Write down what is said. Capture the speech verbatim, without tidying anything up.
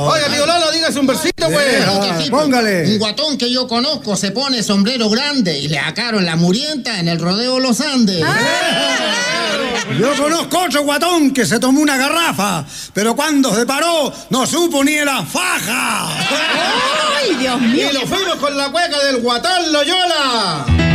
Oiga, tío Lolo, dígase un versito, güey. Yeah, póngale. Un guatón que yo conozco se pone sombrero grande y le sacaron la murienta en el rodeo Los Andes. Ah. Yo conozco otro guatón que se tomó una garrafa, pero cuando se paró no supo ni la faja. ¡Ay, Dios mío! Y lo fuimos con la cueca del Guatón Loyola.